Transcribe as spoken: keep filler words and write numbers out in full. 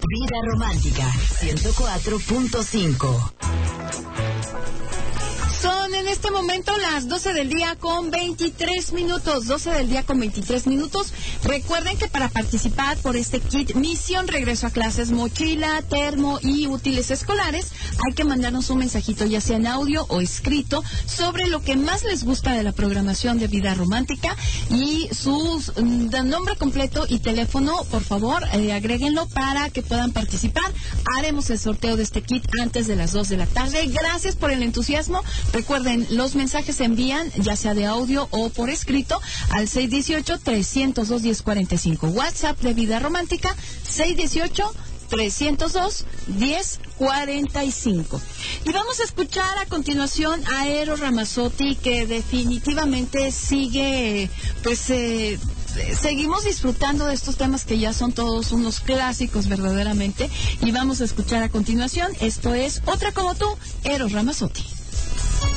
Vida Romántica ciento cuatro punto cinco. Son en este momento las doce del día con veintitrés minutos. doce del día con veintitrés minutos. Recuerden que para participar por este kit Misión Regreso a Clases, mochila, termo y útiles escolares, hay que mandarnos un mensajito, ya sea en audio o escrito, sobre lo que más les gusta de la programación de Vida Romántica y su nombre completo y teléfono, por favor, eh, agréguenlo para que puedan participar. Haremos el sorteo de este kit antes de las dos de la tarde. Gracias por el entusiasmo. Recuerden, los mensajes se envían ya sea de audio o por escrito al seis uno ocho, tres cero dos, uno cero cuatro cinco. WhatsApp de Vida Romántica seis uno ocho, tres cero dos, uno cero cuatro cinco. Y vamos a escuchar a continuación a Eros Ramazzotti, que definitivamente sigue, pues, eh, seguimos disfrutando de estos temas que ya son todos unos clásicos verdaderamente. Y vamos a escuchar a continuación, esto es Otra como tú, Eros Ramazzotti.